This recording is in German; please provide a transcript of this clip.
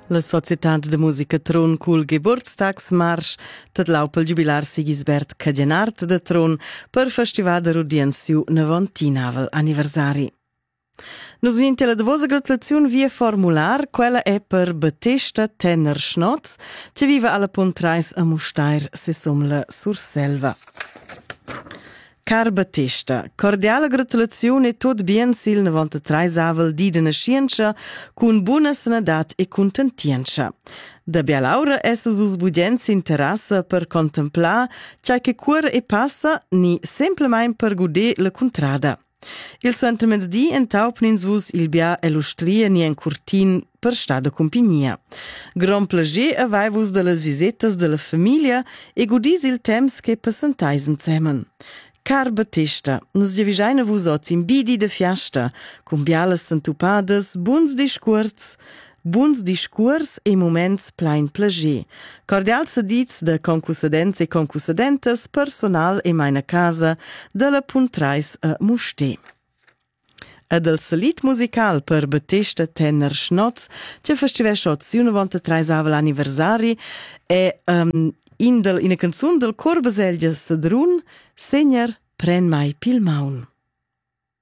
La Società de Musica Tron cul Geburtstagsmarsch tadlau pel jubilar Sigisbert Cadenart de Tron per festival de Rudiensiu 90 anniversari. Nus vinte la davosa gratulazione via formular, quella è per Battista Tenner Schnotz, che vive alla Pontrais a Mustair, se somla Surselva. Car Battista, cordiale gratulazione e tot bien sil 93 avel di de nascienza, cun buona sanadat e contentienza. Da bia Laura essa vus budienza interessa per contemplar ciò che cuore e passa, ni semplicemente per guder la contrada. Il suo intermezzi entaup nins vus il bia illustria ni en curtin per sta de compagnia. Gran plager avai vus de las visitas de la famiglia e gudis il temps che passantais insieme. Car Battista, nos divisaina vus oz in bidi de fiasta, con bialas santupadas, buns discurs e moments plein plager. Cordial sadits de concussadents e concussadentes, personal e maina casa, de la Puntrais a Musté. Ed el salit musical per Battista Tenner Schnotz, che festivesce oz 93 avel anniversari, e in una canzun del Cor Baselgia Sadrun, Segner, pren mai pil maun.